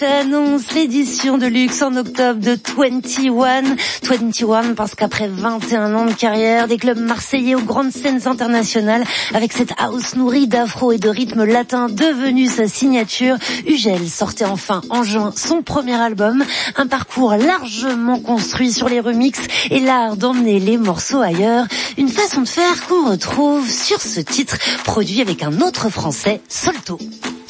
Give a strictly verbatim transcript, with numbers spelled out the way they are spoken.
Annonce l'édition de luxe en octobre de vingt et un. vingt et un parce qu'après vingt et un ans de carrière, des clubs marseillais aux grandes scènes internationales, avec cette house nourrie d'afro et de rythme latin devenu sa signature, Ugel sortait enfin en juin son premier album, un parcours largement construit sur les remixes et l'art d'emmener les morceaux ailleurs, une façon de faire qu'on retrouve sur ce titre produit avec un autre français, Solto.